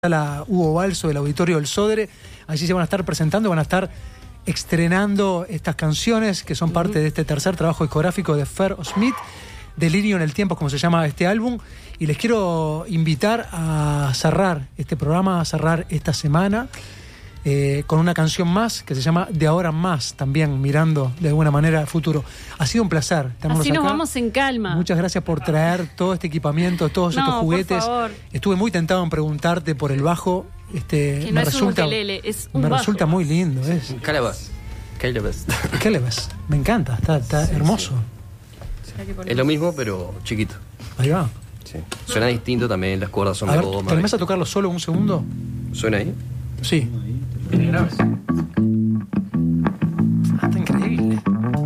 la Hugo Balso del Auditorio del Sodre. Allí se van a estar presentando, van a estar estrenando estas canciones que son parte de este tercer trabajo discográfico de Fer Smith, Delirio en el Tiempo, como se llama este álbum. Y les quiero invitar a cerrar este programa, a cerrar esta semana con una canción más que se llama De Ahora en Más, también mirando de alguna manera al futuro. Ha sido un placer tenerlos así nos acá. Vamos en calma. Muchas gracias por traer todo este equipamiento, todos estos juguetes. Por favor. Estuve muy tentado en preguntarte por el bajo. Que no es un ukelele, es un bajo. Resulta muy lindo. Es Calebas. Me encanta, está sí, hermoso. Sí. Es lo mismo, pero chiquito. Ahí va. Sí. Suena distinto también, las cuerdas son a de ver, goma. ¿te animás a tocarlo solo un segundo? ¿Suena ahí? Sí. Está increíble.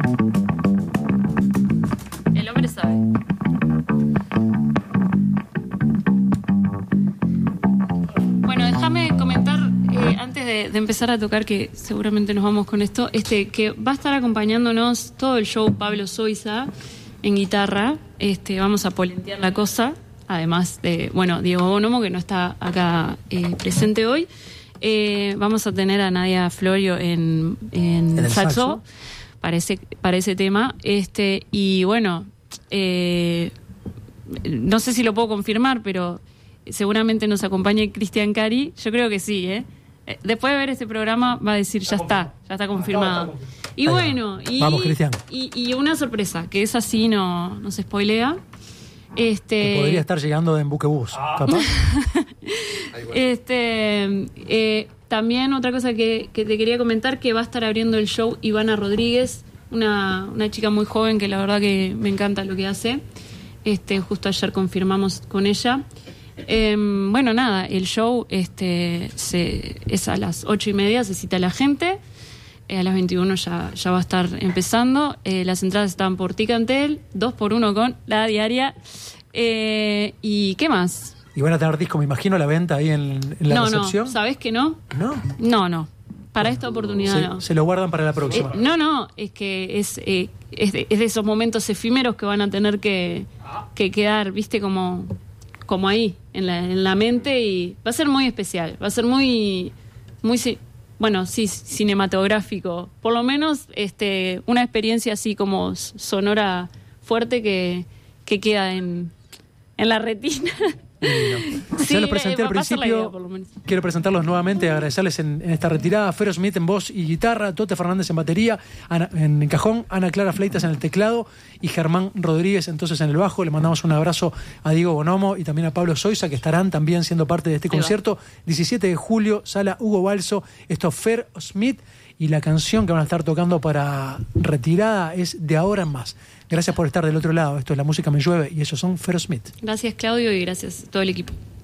El hombre sabe. Bueno, déjame comentar antes de empezar a tocar, que seguramente nos vamos con esto, que va a estar acompañándonos todo el show Pablo Soiza en guitarra. Vamos a polentear la cosa, además de, Diego Bonomo, que no está acá presente hoy. Vamos a tener a Nadia Florio en saxo para ese tema. Y bueno, no sé si lo puedo confirmar, pero seguramente nos acompañe Cristian Cari. Yo creo que sí, después de ver este programa va a decir ya está confirmado. Y bueno, vamos, Cristian. Y una sorpresa, que esa sí no se spoilea. Que podría estar llegando en Buquebús, capaz. También otra cosa que te quería comentar, que va a estar abriendo el show Ivana Rodríguez, una chica muy joven que la verdad que me encanta lo que hace. Justo ayer confirmamos con ella. El show es a las 8:30, se cita la gente. A las 21 ya va a estar empezando. Las entradas están por Ticantel, 2x1 con La Diaria. ¿Y qué más? Y van a tener disco, me imagino, a la venta ahí en la recepción. No, ¿sabés que no? No. Para esta oportunidad no. Se lo guardan para la próxima. Es que es de esos momentos efímeros que van a tener que quedar, viste, como ahí, en la mente, y va a ser muy especial, va a ser muy cinematográfico, por lo menos una experiencia así como sonora fuerte que queda en la retina. Sí, ya los presenté al principio, quiero presentarlos nuevamente, agradecerles en esta retirada: Fer Smith en voz y guitarra, Tote Fernández en batería, en cajón, Ana Clara Fleitas en el teclado y Germán Rodríguez entonces en el bajo. Le mandamos un abrazo a Diego Bonomo y también a Pablo Soiza, que estarán también siendo parte de este concierto. 17 de julio, sala Hugo Balso. Esto es Fer Smith, y la canción que van a estar tocando para retirada es De Ahora en Más. Gracias por estar del otro lado. Esto es La Música Me Llueve y ellos son Fer Smith. Gracias, Claudio, y gracias a todo el equipo.